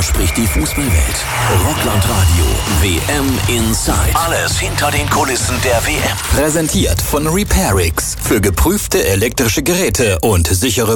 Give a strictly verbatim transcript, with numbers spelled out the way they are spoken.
Darüber spricht die Fußballwelt. Rockland-Radio W M Inside. Alles hinter den Kulissen der W M. Präsentiert von Repairix. Für geprüfte elektrische Geräte und sichere